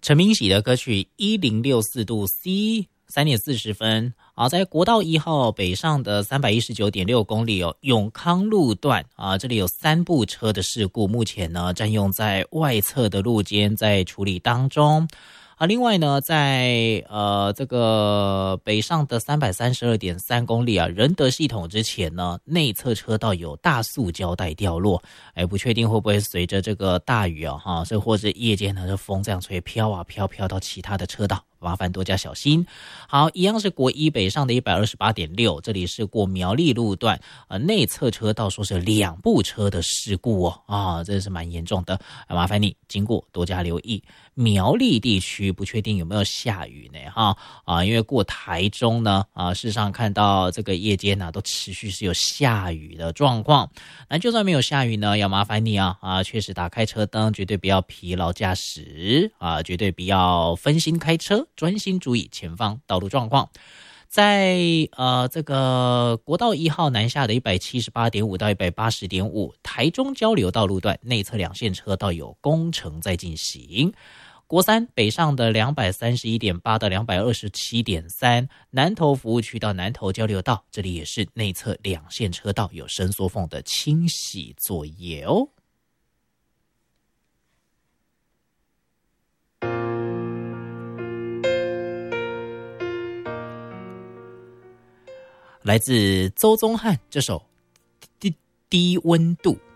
陈明喜的歌曲1064度 C 3点40分啊，在国道1号北上的319.6公里哦，永康路段啊，这里有3部车的事故，目前呢占用在外侧的路肩在处理当中。啊，另外呢，在这个北上的332.3公里啊，仁德系统之前呢，内侧车道有大塑胶带掉落，不确定会不会随着这个大雨啊，这或是夜间呢，这风这样吹飘啊飘到其他的车道。麻烦多加小心。好，一样是国一北上的128.6，这里是过苗栗路段，内侧车道说是2部车的事故哦，啊，这是蛮严重的，麻烦你经过多加留意。苗栗地区不确定有没有下雨呢，因为过台中呢，事实上看到这个夜间呢，都持续是有下雨的状况。那就算没有下雨呢，要麻烦你确实打开车灯，绝对不要疲劳驾驶绝对不要分心开车。专心注意前方道路状况。在这个国道1号南下的178.5到180.5，台中交流道路段内侧2线车道有工程在进行。国3北上的231.8到227.3，南投服务区到南投交流道，这里也是内侧2线车道有伸缩缝的清洗作业哦。来自周宗翰这首低温度。